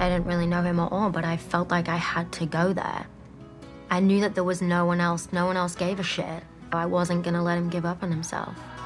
I didn't really know him at all, but I felt like I had to go there. I knew that there was no one else gave a shit. I wasn't gonna let him give up on himself.